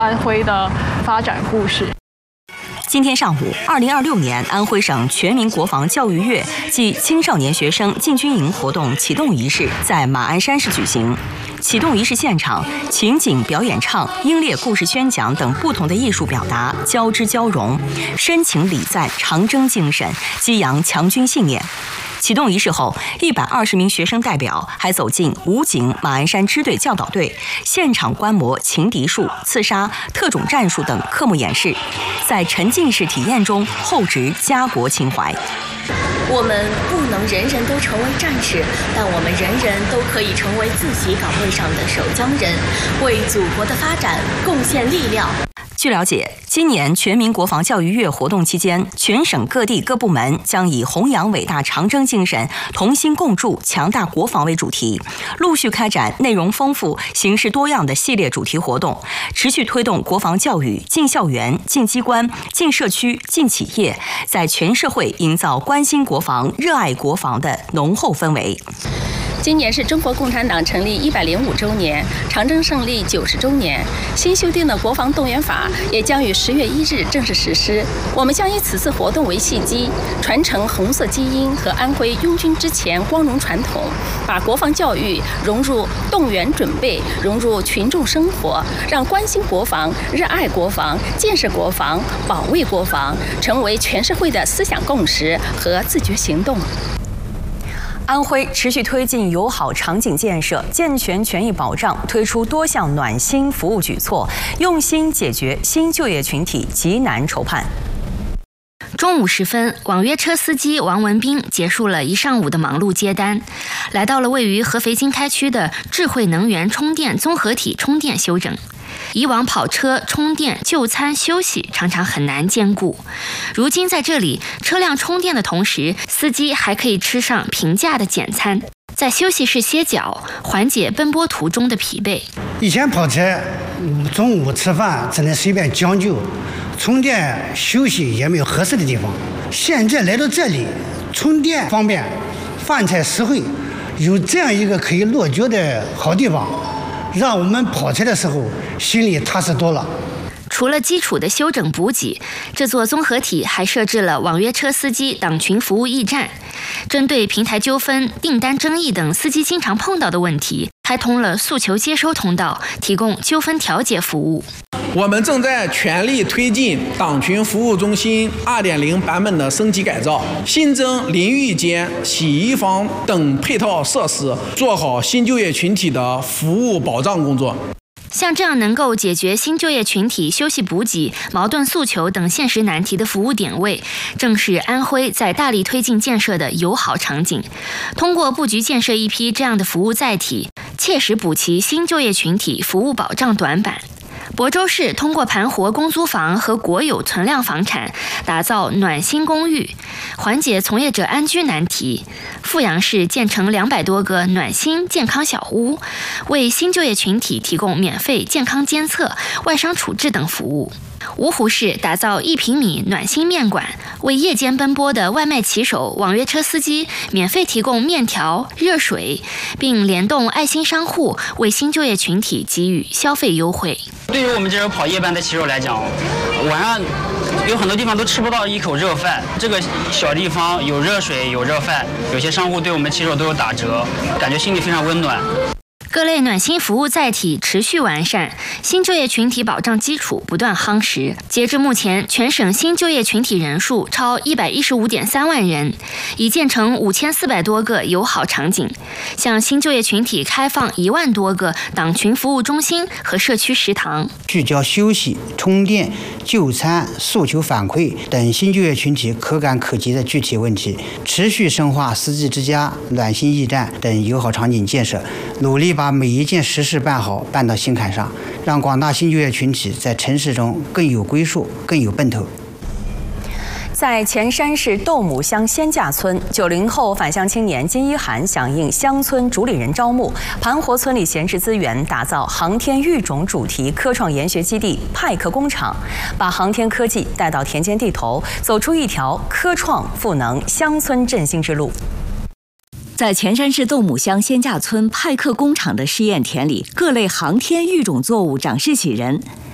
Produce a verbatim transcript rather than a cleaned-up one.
安徽的发展故事。 今天上午，二零二六年安徽省全民国防教育月暨青少年学生进军营活动启动仪式在马鞍山市举行。启动仪式现场，情景表演唱、英烈故事宣讲等不同的艺术表达交织交融，深情礼赞长征精神，激扬强军信念。启动仪式后，一百二十名学生代表还走进武警马鞍山支队教导队，现场观摩擒敌术、刺杀、特种战术等科目演示，在沉浸式体验中厚植家国情怀。 我们不能人人都成为战士，但我们人人都可以成为自己岗位上的守江人，为祖国的发展贡献力量。 据了解，今年全民国防教育月活动期间，全省各地各部门将以弘扬伟大长征精神、同心共筑强大国防为主题，陆续开展内容丰富、形式多样的系列主题活动，持续推动国防教育进校园、进机关、进社区、进企业，在全社会营造关心国防、热爱国防的浓厚氛围。 今年是中国共产党成立一百零五周年，长征胜利九十周年。新修订的国防动员法也将于十月一日正式实施。我们将以此次活动为契机，传承红色基因和安徽拥军之前光荣传统，把国防教育融入动员准备，融入群众生活，让关心国防、热爱国防、建设国防、保卫国防成为全社会的思想共识和自觉行动。 安徽持续推进友好场景建设，健全权益保障，推出多项暖心服务举措，用心解决新就业群体急难愁盼。 中午时分，网约车司机王文斌结束了一上午的忙碌接单，来到了位于合肥经开区的智慧能源充电综合体充电休整。以往跑车、充电、就餐、休息常常很难兼顾，如今在这里，车辆充电的同时，司机还可以吃上平价的简餐，在休息室歇脚，缓解奔波途中的疲惫。 以前跑车，中午吃饭只能随便将就，充电休息也没有合适的地方。现在来到这里，充电方便，饭菜实惠，有这样一个可以落脚的好地方，让我们跑车的时候心里踏实多了。 除了基础的休整补给，这座综合体还设置了网约车司机党群服务驿站，针对平台纠纷、订单争议等司机经常碰到的问题，开通了诉求接收通道，提供纠纷调解服务。 我们正在全力推进党群服务中心 二点零 版本的升级改造，新增淋浴间、洗衣房等配套设施，做好新就业群体的服务保障工作。 像这样能够解决新就业群体休息补给、矛盾诉求等现实难题的服务点位，正是安徽在大力推进建设的友好场景。通过布局建设一批这样的服务载体，切实补齐新就业群体服务保障短板。亳州市通过盘活公租房和国有存量房产，打造暖心公寓，缓解从业者安居难题。阜阳市建成两百多个暖心健康小屋，为新就业群体提供免费健康监测、外伤处置等服务。芜湖市打造一平米暖心面馆，为夜间奔波的外卖骑手、网约车司机免费提供面条、热水，并联动爱心商户为新就业群体给予消费优惠。 对于我们这种跑夜班的骑手来讲，晚上有很多地方都吃不到一口热饭，这个小地方有热水、有热饭，有些商户对我们骑手都有打折，感觉心里非常温暖。 各类暖心服务载体持续完善，新就业群体保障基础不断夯实。截至目前，全省新就业群体人数超一百一十五点三万人，已建成五千四百多个友好场景，向新就业群体开放一万多个党群服务中心和社区食堂， 聚焦休息、充电、就餐、诉求反馈等新就业群体可感可及的具体问题，持续深化司机之家、暖心驿站等友好场景建设，努力把把每一件实事办好，办到心坎上，让广大新就业群体在城市中更有归宿，更有奔头。 在潜山市斗母乡仙架村，九零后返乡青年金一涵响应乡村主理人招募，盘活村里闲置资源，打造航天育种主题科创研学基地派克工厂，把航天科技带到田间地头，走出一条科创赋能乡村振兴之路。 在潜山市斗母乡仙架村派克工厂的试验田里，各类航天育种作物长势喜人。